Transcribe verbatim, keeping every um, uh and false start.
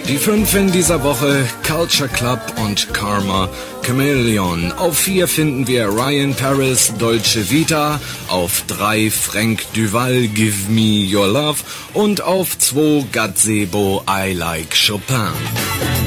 Die fünf in dieser Woche: Culture Club und Karma Chameleon. Auf vier finden wir Ryan Paris, Dolce Vita. Auf drei Frank Duval, Give Me Your Love. Und auf zwei Gazebo, I Like Chopin.